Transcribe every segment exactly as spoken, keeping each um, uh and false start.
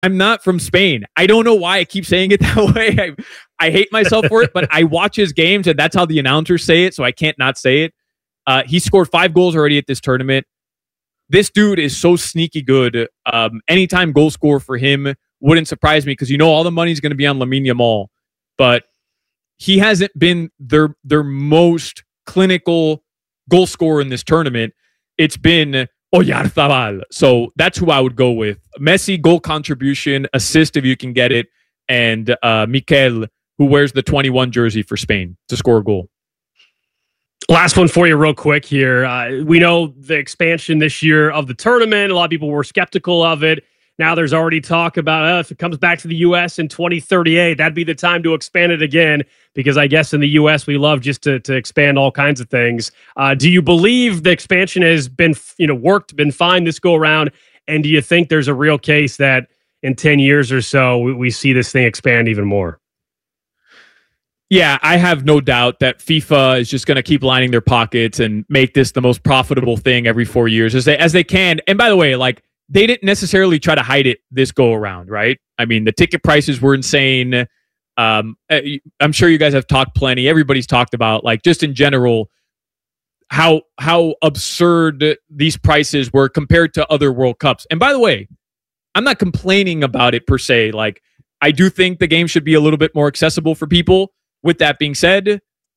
I'm not from Spain. I don't know why I keep saying it that way. I, I hate myself for it, but I watch his games, and that's how the announcers say it, so I can't not say it. Uh, he scored five goals already at this tournament. This dude is so sneaky good. Um, anytime goal score for him wouldn't surprise me, because you know all the money's going to be on Lamine Yamal, but he hasn't been their their most clinical goal scorer in this tournament. It's been Oyarzabal. So that's who I would go with. Messi, goal contribution, assist if you can get it, and uh, Mikel, who wears the twenty-one jersey for Spain to score a goal. Last one for you real quick here. Uh, we know the expansion this year of the tournament. A lot of people were skeptical of it. Now there's already talk about uh, if it comes back to the U S in twenty thirty-eight, that'd be the time to expand it again, because I guess in the U S we love just to, to expand all kinds of things. Uh, do you believe the expansion has been, you know, worked, been fine this go around? And do you think there's a real case that in ten years or so, we, we see this thing expand even more? Yeah, I have no doubt that FIFA is just going to keep lining their pockets and make this the most profitable thing every four years as they as they can. And by the way, like, they didn't necessarily try to hide it this go around, right? I mean, the ticket prices were insane. Um, I'm sure you guys have talked plenty. Everybody's talked about, like, just in general, how how absurd these prices were compared to other World Cups. And by the way, I'm not complaining about it per se. Like, I do think the game should be a little bit more accessible for people. With that being said,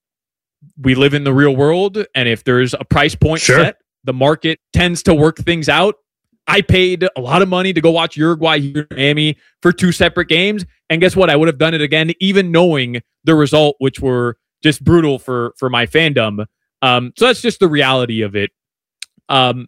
we live in the real world, and if there's a price point sure. set, the market tends to work things out. I paid a lot of money to go watch Uruguay here in Miami for two separate games, and guess what? I would have done it again, even knowing the result, which were just brutal for for my fandom. Um, so that's just the reality of it. Um,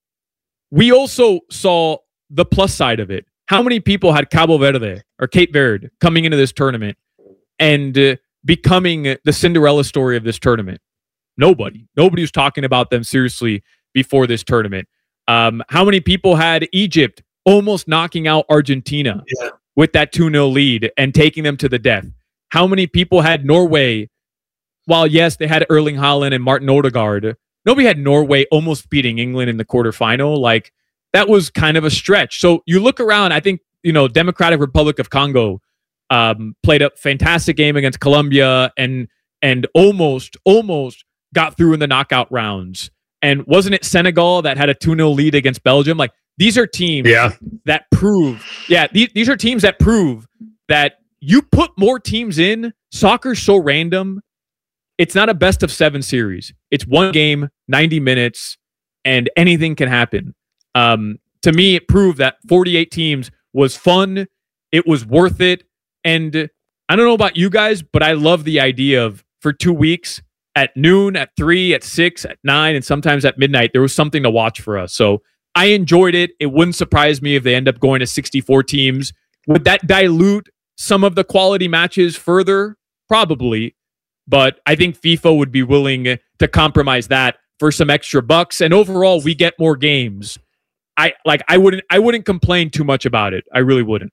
we also saw the plus side of it. How many people had Cabo Verde or Cape Verde coming into this tournament and uh, becoming the Cinderella story of this tournament? Nobody. Nobody was talking about them seriously before this tournament. Um, how many people had Egypt almost knocking out Argentina yeah. with that two nil lead and taking them to the death? How many people had Norway, while yes, they had Erling Haaland and Martin Odegaard, nobody had Norway almost beating England in the quarterfinal? Like, that was kind of a stretch. So you look around, I think, you know, Democratic Republic of Congo Um, played a fantastic game against Colombia and and almost almost got through in the knockout rounds. And wasn't it Senegal that had a two nil lead against Belgium? Like, these are teams yeah. that prove, yeah, these, these are teams that prove that you put more teams in. Soccer's so random. It's not a best of seven series. It's one game, ninety minutes, and anything can happen. Um, to me, it proved that forty-eight teams was fun. It was worth it. And I don't know about you guys, but I love the idea of, for two weeks, at noon, at three, at six, at nine, and sometimes at midnight, there was something to watch for us. So I enjoyed it. It wouldn't surprise me if they end up going to sixty-four teams. Would that dilute some of the quality matches further? Probably. But I think FIFA would be willing to compromise that for some extra bucks. And overall, we get more games. I like. I wouldn't. I wouldn't complain too much about it. I really wouldn't.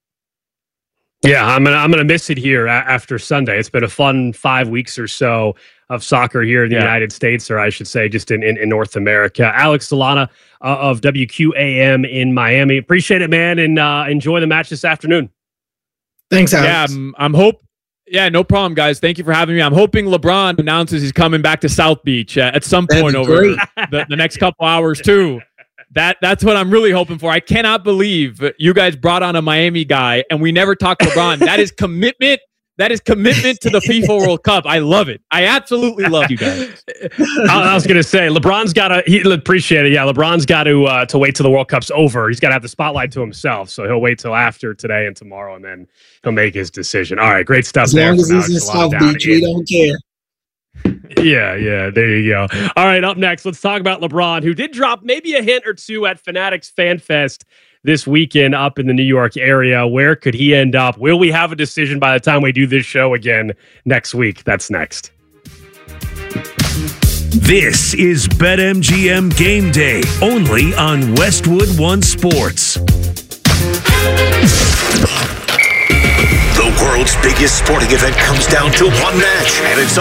Yeah, I'm gonna I'm gonna miss it here a- after Sunday. It's been a fun five weeks or so of soccer here in the yeah. United States, or I should say, just in, in, in North America. Alex Solana uh, of W Q A M in Miami. Appreciate it, man, and uh, enjoy the match this afternoon. Thanks, Alex. Yeah, I'm, I'm hope. Yeah, no problem, guys. Thank you for having me. I'm hoping LeBron announces he's coming back to South Beach uh, at some point over the, the next couple hours too. That that's what I'm really hoping for. I cannot believe you guys brought on a Miami guy and we never talked LeBron. That is commitment. That is commitment to the FIFA World Cup. I love it. I absolutely love you guys. I was going to say, LeBron's got to, he appreciate it. Yeah, LeBron's got to uh, to wait till the World Cup's over. He's got to have the spotlight to himself. So he'll wait till after today and tomorrow, and then he'll make his decision. All right, great stuff. As there long as he's in South Beach, we don't care. Yeah, yeah, there you go. All right, up next, let's talk about LeBron, who did drop maybe a hint or two at Fanatics Fan Fest this weekend up in the New York area. Where could he end up? Will we have a decision by the time we do this show again next week? That's next. This is BetMGM Game Day, only on Westwood One Sports. The world's biggest sporting event comes down to one match, and it's